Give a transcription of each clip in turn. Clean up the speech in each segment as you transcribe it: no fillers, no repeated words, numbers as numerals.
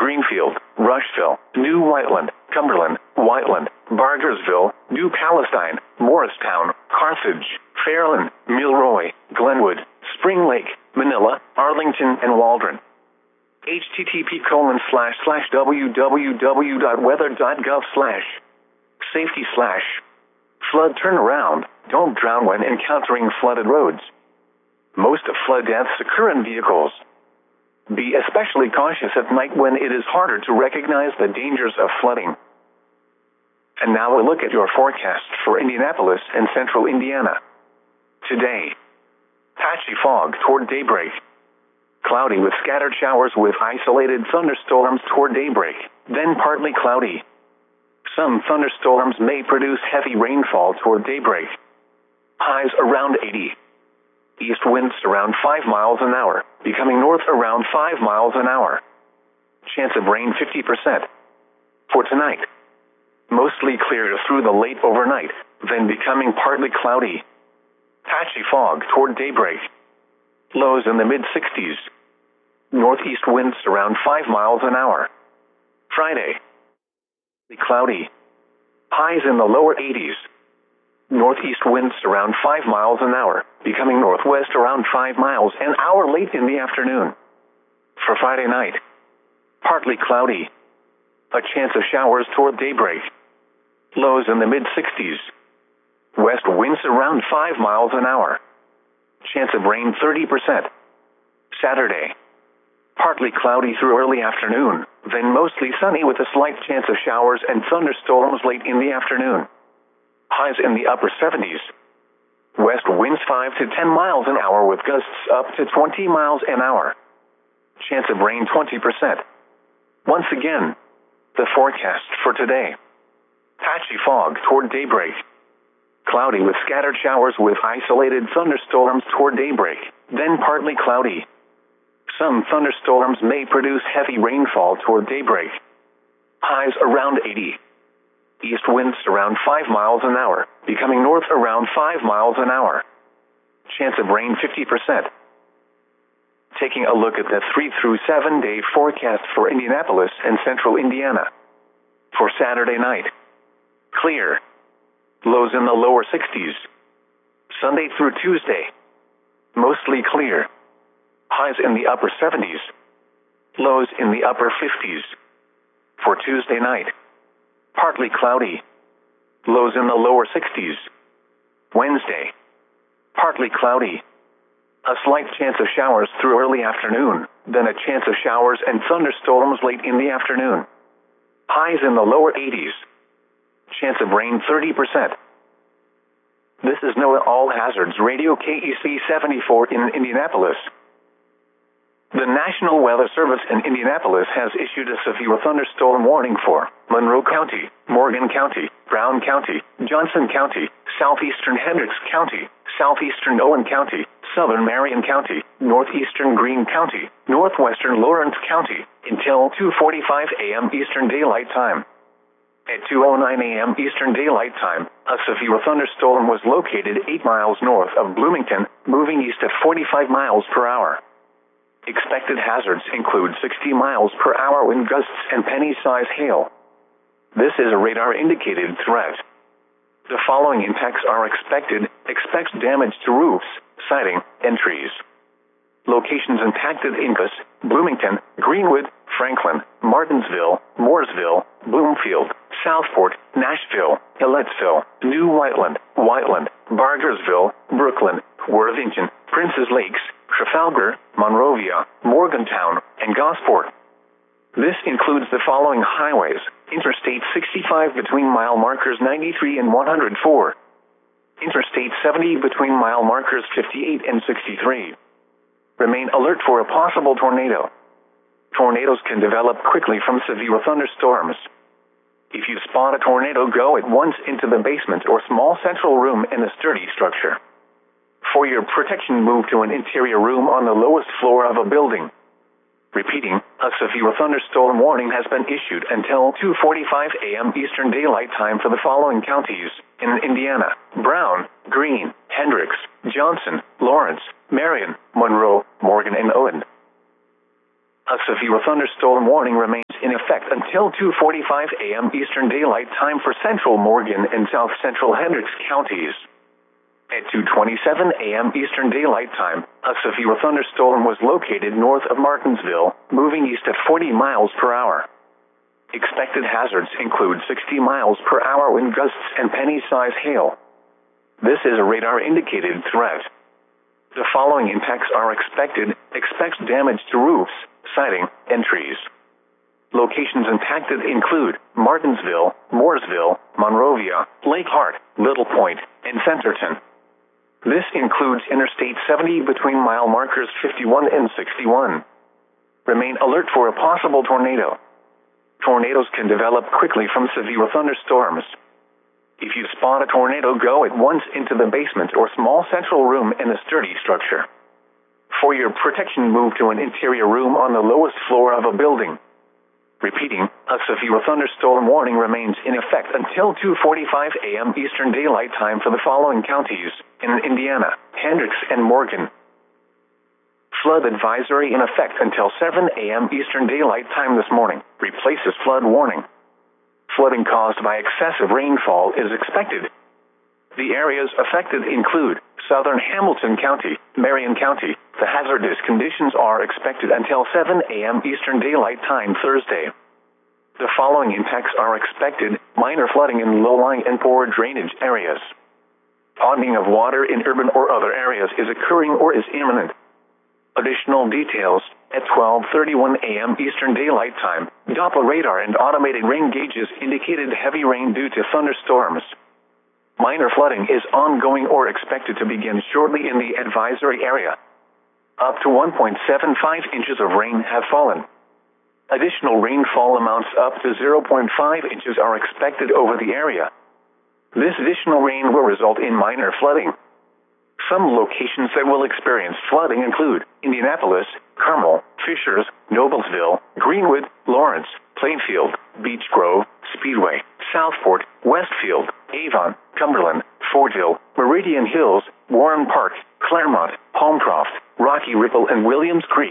Greenfield, Rushville, New Whiteland, Cumberland, Whiteland, Bargersville, New Palestine, Morristown, Carthage, Fairland, Milroy, Glenwood, Spring Lake, Manila, Arlington, and Waldron. http://www.weather.gov/safety/flood turnaround. Don't drown when encountering flooded roads. Most flood deaths occur in vehicles. Be especially cautious at night when it is harder to recognize the dangers of flooding. And now a look at your forecast for Indianapolis and central Indiana. Today, patchy fog toward daybreak. Cloudy with scattered showers with isolated thunderstorms toward daybreak, then partly cloudy. Some thunderstorms may produce heavy rainfall toward daybreak. Highs around 80. East winds around 5 miles an hour, becoming north around 5 miles an hour. Chance of rain 50%. For tonight, mostly clear through the late overnight, then becoming partly cloudy. Patchy fog toward daybreak. Lows in the mid-60s. Northeast winds around 5 miles an hour. Friday, cloudy. Highs in the lower 80s. Northeast winds around 5 miles an hour, becoming northwest around 5 miles an hour late in the afternoon. For Friday night, partly cloudy. A chance of showers toward daybreak. Lows in the mid-60s. West winds around 5 miles an hour. Chance of rain 30%. Saturday, partly cloudy through early afternoon, then mostly sunny with a slight chance of showers and thunderstorms late in the afternoon. Highs in the upper 70s. West winds 5 to 10 miles an hour with gusts up to 20 miles an hour. Chance of rain 20%. Once again, the forecast for today. Patchy fog toward daybreak. Cloudy with scattered showers with isolated thunderstorms toward daybreak, then partly cloudy. Some thunderstorms may produce heavy rainfall toward daybreak. Highs around 80. East winds around 5 miles an hour, becoming north around 5 miles an hour. Chance of rain 50%. Taking a look at the 3 through 7 day forecast for Indianapolis and central Indiana. For Saturday night, clear. Lows in the lower 60s. Sunday through Tuesday, mostly clear. Highs in the upper 70s. Lows in the upper 50s. For Tuesday night, partly cloudy. Lows in the lower 60s. Wednesday, partly cloudy. A slight chance of showers through early afternoon, then a chance of showers and thunderstorms late in the afternoon. Highs in the lower 80s. Chance of rain 30%. This is NOAA All Hazards Radio KEC 74 in Indianapolis. The National Weather Service in Indianapolis has issued a severe thunderstorm warning for Monroe County, Morgan County, Brown County, Johnson County, southeastern Hendricks County, southeastern Owen County, southern Marion County, northeastern Greene County, northwestern Lawrence County, until 2:45 a.m. Eastern Daylight Time. At 2:09 a.m. Eastern Daylight Time, a severe thunderstorm was located 8 miles north of Bloomington, moving east at 45 miles per hour. Expected hazards include 60 miles per hour wind gusts and penny-size hail. This is a radar-indicated threat. The following impacts are expected. Expect damage to roofs, siding, and trees. Locations impacted: Incus, Bloomington, Greenwood, Franklin, Martinsville, Mooresville, Bloomfield, Southport, Nashville, Ellettsville, New Whiteland, Bargersville, Brooklyn, Worthington, Princes Lakes, Trafalgar, Monrovia, Morgantown, and Gosport. This includes the following highways: Interstate 65 between mile markers 93 and 104. Interstate 70 between mile markers 58 and 63. Remain alert for a possible tornado. Tornadoes can develop quickly from severe thunderstorms. If you spot a tornado, go at once into the basement or small central room in a sturdy structure. For your protection, move to an interior room on the lowest floor of a building. Repeating, a severe thunderstorm warning has been issued until 2:45 a.m. Eastern Daylight Time for the following counties in Indiana: Brown, Greene, Hendricks, Johnson, Lawrence, Marion, Monroe, Morgan, and Owen. A severe thunderstorm warning remains in effect until 2:45 a.m. Eastern Daylight Time for central Morgan and south central Hendricks counties. At 2:27 a.m. Eastern Daylight Time, a severe thunderstorm was located north of Martinsville, moving east at 40 miles per hour. Expected hazards include 60 miles per hour wind gusts and penny-size hail. This is a radar-indicated threat. The following impacts are expected. Expect damage to roofs, siding, and trees. Locations impacted include Martinsville, Mooresville, Monrovia, Lake Hart, Little Point, and Centerton. This includes Interstate 70 between mile markers 51 and 61. Remain alert for a possible tornado. Tornadoes can develop quickly from severe thunderstorms. If you spot a tornado, go at once into the basement or small central room in a sturdy structure. For your protection, move to an interior room on the lowest floor of a building. Repeating, a severe thunderstorm warning remains in effect until 2:45 a.m. Eastern Daylight Time for the following counties in Indiana, Hendricks, and Morgan. Flood advisory in effect until 7 a.m. Eastern Daylight Time this morning. Replaces flood warning. Flooding caused by excessive rainfall is expected. The areas affected include southern Hamilton County, Marion County. The hazardous conditions are expected until 7 a.m. Eastern Daylight Time Thursday. The following impacts are expected: minor flooding in low-lying and poor drainage areas. Ponding of water in urban or other areas is occurring or is imminent. Additional details, at 12:31 a.m. Eastern Daylight Time, Doppler radar and automated rain gauges indicated heavy rain due to thunderstorms. Minor flooding is ongoing or expected to begin shortly in the advisory area. Up to 1.75 inches of rain have fallen. Additional rainfall amounts up to 0.5 inches are expected over the area. This additional rain will result in minor flooding. Some locations that will experience flooding include Indianapolis, Carmel, Fishers, Noblesville, Greenwood, Lawrence, Plainfield, Beech Grove, Speedway, Southport, Westfield, Avon, Cumberland, Fortville, Meridian Hills, Warren Park, Claremont, Holmcroft, Rocky Ripple, and Williams Creek.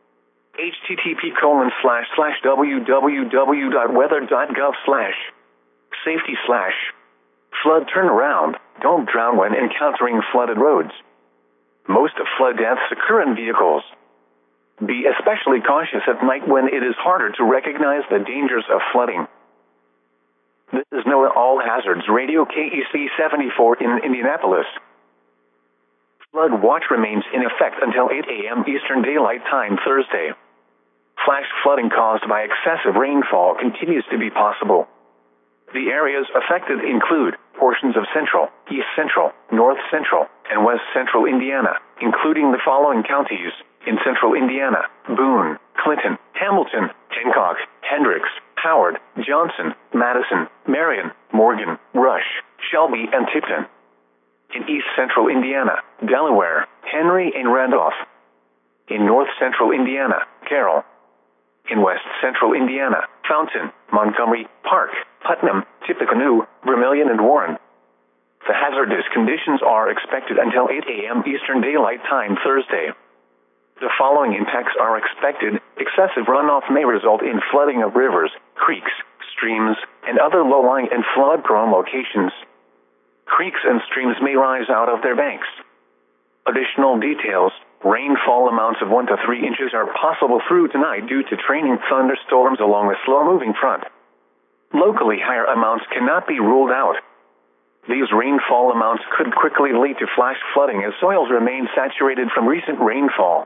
http://www.weather.gov/safety/ flood turnaround. Don't drown when encountering flooded roads. Most of flood deaths occur in vehicles. Be especially cautious at night when it is harder to recognize the dangers of flooding. This is NOAA All Hazards Radio KEC 74 in Indianapolis. Flood watch remains in effect until 8 a.m. Eastern Daylight Time Thursday. Flash flooding caused by excessive rainfall continues to be possible. The areas affected include portions of central, east central, north central, and west central Indiana, including the following counties in central Indiana: Boone, Clinton, Hamilton, Hancock, Hendricks, Howard, Johnson, Madison, Marion, Morgan, Rush, Shelby, and Tipton. In east central Indiana, Delaware, Henry, and Randolph. In north central Indiana, Carroll. In west central Indiana, Fountain, Montgomery, Park, Putnam, Tippecanoe, Vermilion, and Warren. The hazardous conditions are expected until 8 a.m. Eastern Daylight Time Thursday. The following impacts are expected. Excessive runoff may result in flooding of rivers, creeks, streams, and other low-lying and flood-prone locations. Creeks and streams may rise out of their banks. Additional details: rainfall amounts of 1 to 3 inches are possible through tonight due to trailing thunderstorms along a slow-moving front. Locally, higher amounts cannot be ruled out. These rainfall amounts could quickly lead to flash flooding as soils remain saturated from recent rainfall.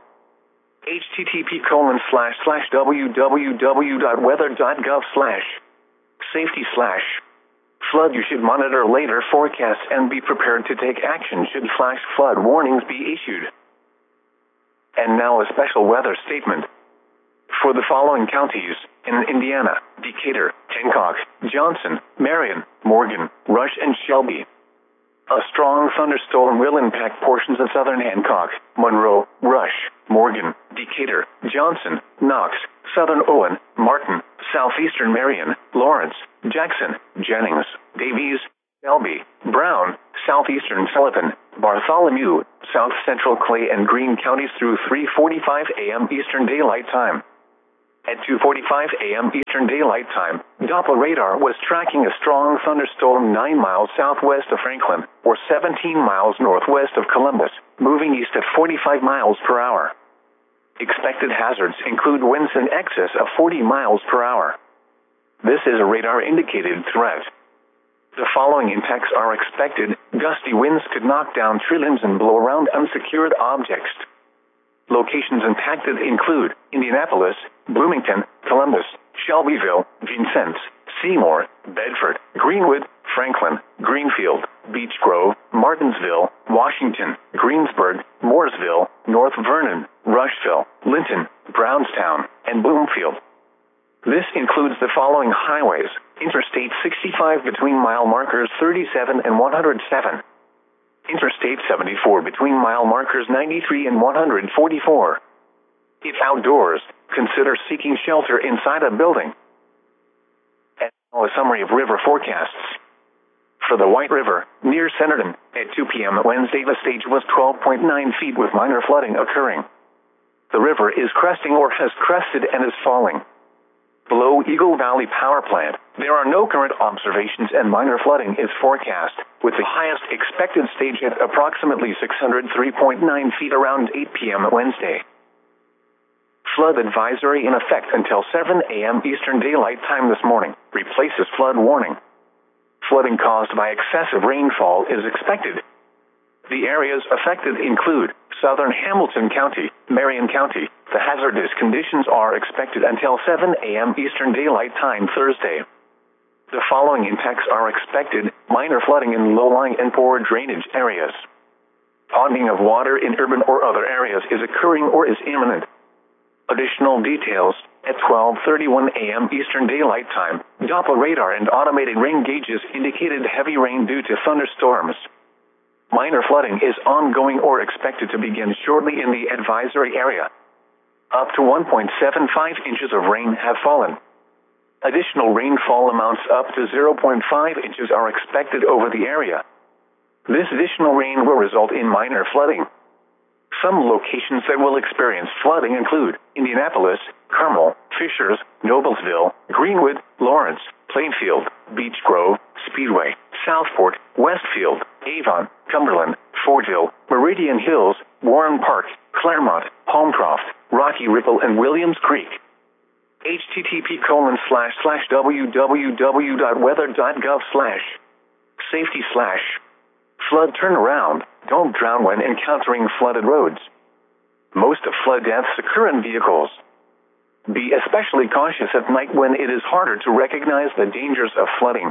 http://www.weather.gov/safety/ flood. You should monitor later forecasts and be prepared to take action should flash flood warnings be issued. And now a special weather statement. For the following counties in Indiana: Decatur, Hancock, Johnson, Marion, Morgan, Rush, and Shelby. A strong thunderstorm will impact portions of southern Hancock, Monroe, Rush, Morgan, Decatur, Johnson, Knox, southern Owen, Martin, southeastern Marion, Lawrence, Jackson, Jennings, Davies, Shelby, Brown, southeastern Sullivan, Bartholomew, south central Clay and Greene counties through 3:45 a.m. Eastern Daylight Time. At 2:45 a.m. Eastern Daylight Time, Doppler radar was tracking a strong thunderstorm 9 miles southwest of Franklin, or 17 miles northwest of Columbus, moving east at 45 miles per hour. Expected hazards include winds in excess of 40 miles per hour. This is a radar-indicated threat. The following impacts are expected. Gusty winds could knock down tree limbs and blow around unsecured objects. Locations impacted include Indianapolis, Bloomington, Columbus, Shelbyville, Vincennes, Seymour, Bedford, Greenwood, Franklin, Greenfield, Beech Grove, Martinsville, Washington, Greensburg, Mooresville, North Vernon, Rushville, Linton, Brownstown, and Bloomfield. This includes the following highways: Interstate 65 between mile markers 37 and 107. Interstate 74 between mile markers 93 and 144. If outdoors, consider seeking shelter inside a building. And now a summary of river forecasts. For the White River, near Centerton, at 2 p.m. Wednesday, the stage was 12.9 feet with minor flooding occurring. The river is cresting or has crested and is falling. Below Eagle Valley Power Plant, there are no current observations and minor flooding is forecast, with the highest expected stage at approximately 603.9 feet around 8 p.m. Wednesday. Flood advisory in effect until 7 a.m. Eastern Daylight Time this morning replaces flood warning. Flooding caused by excessive rainfall is expected. The areas affected include southern Hamilton County, Marion County. The hazardous conditions are expected until 7 a.m. Eastern Daylight Time Thursday. The following impacts are expected: minor flooding in low-lying and poor drainage areas. Ponding of water in urban or other areas is occurring or is imminent. Additional details: at 12:31 a.m. Eastern Daylight Time, Doppler radar and automated rain gauges indicated heavy rain due to thunderstorms. Minor flooding is ongoing or expected to begin shortly in the advisory area. Up to 1.75 inches of rain have fallen. Additional rainfall amounts up to 0.5 inches are expected over the area. This additional rain will result in minor flooding. Some locations that will experience flooding include Indianapolis, Carmel, Fishers, Noblesville, Greenwood, Lawrence, Plainfield, Beech Grove, Speedway, Southport, Westfield, Avon, Cumberland, Fordville, Meridian Hills, Warren Park, Claremont, Holmcroft, Rocky Ripple, and Williams Creek. http://www.weather.gov/safety/ flood turnaround. Don't drown when encountering flooded roads. Most of flood deaths occur in vehicles. Be especially cautious at night when it is harder to recognize the dangers of flooding.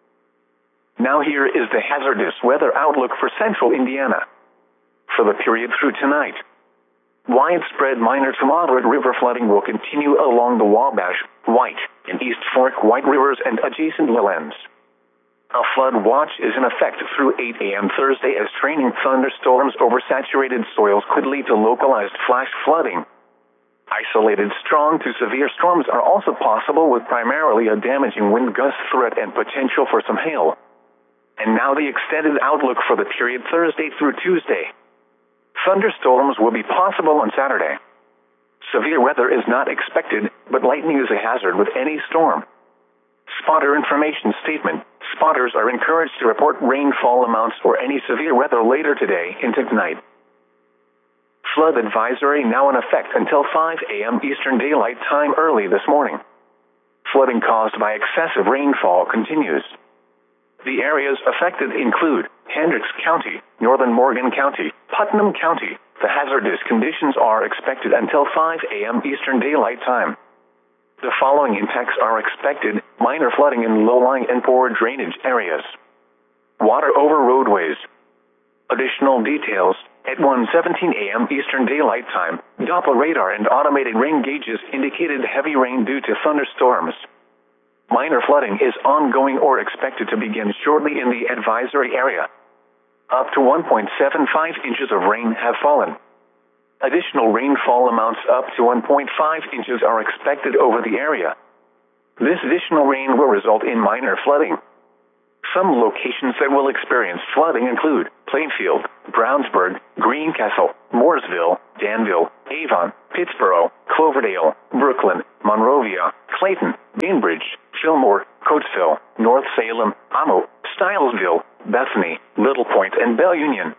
Now here is the hazardous weather outlook for central Indiana. For the period through tonight, widespread minor to moderate river flooding will continue along the Wabash, White, and East Fork White Rivers and adjacent lowlands. A flood watch is in effect through 8 a.m. Thursday as training thunderstorms over saturated soils could lead to localized flash flooding. Isolated strong to severe storms are also possible with primarily a damaging wind gust threat and potential for some hail. And now the extended outlook for the period Thursday through Tuesday. Thunderstorms will be possible on Saturday. Severe weather is not expected, but lightning is a hazard with any storm. Spotter information statement. Spotters are encouraged to report rainfall amounts or any severe weather later today into tonight. Flood advisory now in effect until 5 a.m. Eastern Daylight Time early this morning. Flooding caused by excessive rainfall continues. The areas affected include Hendricks County, Northern Morgan County, Putnam County. The hazardous conditions are expected until 5 a.m. Eastern Daylight Time. The following impacts are expected: minor flooding in low-lying and poor drainage areas. Water over roadways. Additional details: at 1:17 a.m. Eastern Daylight Time, Doppler radar and automated rain gauges indicated heavy rain due to thunderstorms. Minor flooding is ongoing or expected to begin shortly in the advisory area. Up to 1.75 inches of rain have fallen. Additional rainfall amounts up to 1.5 inches are expected over the area. This additional rain will result in minor flooding. Some locations that will experience flooding include Plainfield, Brownsburg, Greencastle, Mooresville, Danville, Avon, Pittsboro, Cloverdale, Brooklyn, Monrovia, Clayton, Bainbridge, Fillmore, Coatesville, North Salem, Amo, Stylesville, Bethany, Little Point, and Bell Union.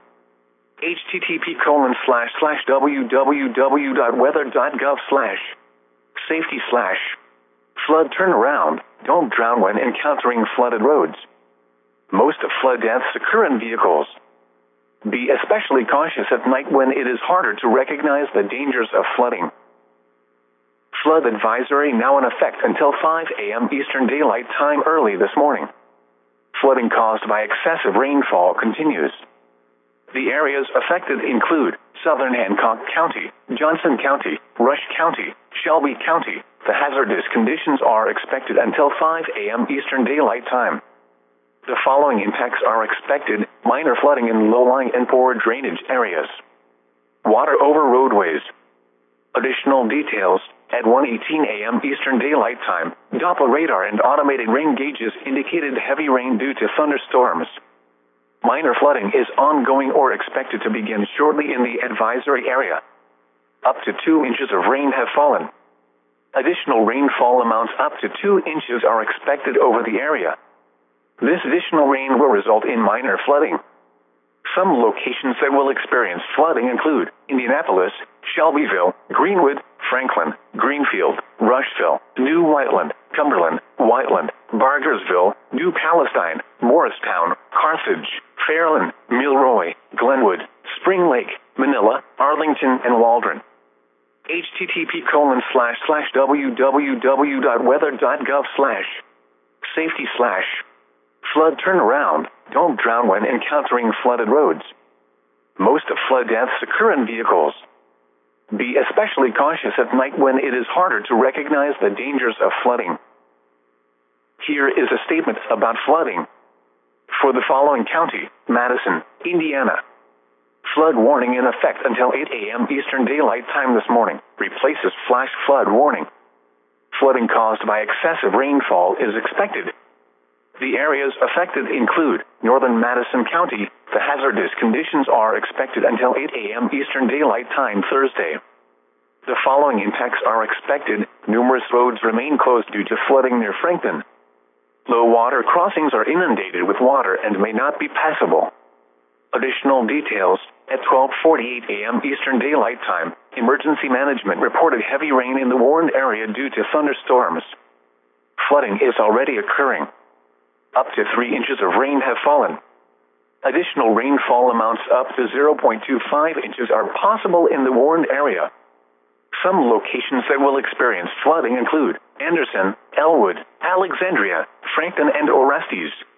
http://www.weather.gov/safety/flood turnaround. Don't drown when encountering flooded roads. Most flood deaths occur in vehicles. Be especially cautious at night when it is harder to recognize the dangers of flooding. Flood advisory now in effect until 5 a.m. Eastern Daylight Time early this morning. Flooding caused by excessive rainfall continues. The areas affected include southern Hancock County, Johnson County, Rush County, Shelby County. The hazardous conditions are expected until 5 a.m. Eastern Daylight Time. The following impacts are expected: minor flooding in low-lying and poor drainage areas. Water over roadways. Additional details: at 1:18 a.m. Eastern Daylight Time, Doppler radar and automated rain gauges indicated heavy rain due to thunderstorms. Minor flooding is ongoing or expected to begin shortly in the advisory area. Up to 2 inches of rain have fallen. Additional rainfall amounts up to 2 inches are expected over the area. This additional rain will result in minor flooding. Some locations that will experience flooding include Indianapolis, Shelbyville, Greenwood, Franklin, Greenfield, Rushville, New Whiteland, Cumberland, Whiteland, Bargersville, New Palestine, Morristown, Carthage, Fairland, Milroy, Glenwood, Spring Lake, Manila, Arlington, and Waldron. http://www.weather.gov/safety/flood turnaround. Don't drown when encountering flooded roads. Most flood deaths occur in vehicles. Be especially cautious at night when it is harder to recognize the dangers of flooding. Here is a statement about flooding. For the following county: Madison, Indiana. Flood warning in effect until 8 a.m. Eastern Daylight Time this morning. Replaces flash flood warning. Flooding caused by excessive rainfall is expected. The areas affected include northern Madison County. The hazardous conditions are expected until 8 a.m. Eastern Daylight Time Thursday. The following impacts are expected: numerous roads remain closed due to flooding near Franklin. Low water crossings are inundated with water and may not be passable. Additional details: at 12:48 a.m. Eastern Daylight Time, Emergency Management reported heavy rain in the warned area due to thunderstorms. Flooding is already occurring. Up to 3 inches of rain have fallen. Additional rainfall amounts up to 0.25 inches are possible in the warned area. Some locations that will experience flooding include Anderson, Elwood, Alexandria, Franklin, and Orestes.